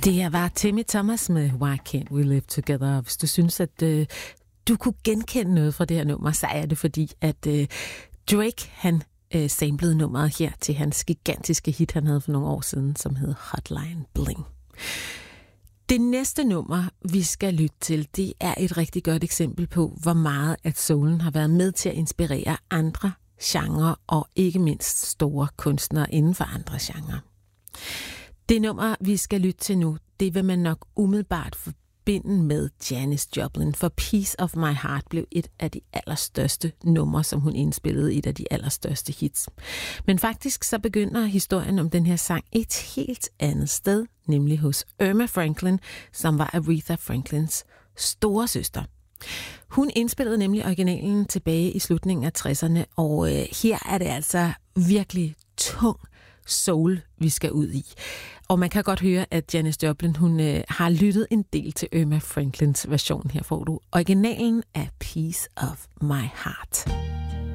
Det her var Timmy Thomas med Why Can't We Live Together. Hvis du synes, at du kunne genkende noget fra det her nummer, så er det fordi, at Drake, han samplede nummeret her til hans gigantiske hit, han havde for nogle år siden, som hed Hotline Bling. Det næste nummer, vi skal lytte til, det er et rigtig godt eksempel på, hvor meget at soulen har været med til at inspirere andre genrer, og ikke mindst store kunstnere inden for andre genrer. Det nummer, vi skal lytte til nu, det vil man nok umiddelbart forbinde med Janis Joplin, for Piece of My Heart blev et af de allerstørste numre, som hun indspillede, et af de allerstørste hits. Men faktisk så begynder historien om den her sang et helt andet sted, nemlig hos Irma Franklin, som var Aretha Franklins store søster. Hun indspillede nemlig originalen tilbage i slutningen af 60'erne, og her er det altså virkelig tung soul, vi skal ud i. Og man kan godt høre, at Janis Joplin, hun har lyttet en del til Irma Franklins version. Her får du originalen af Piece of My Heart.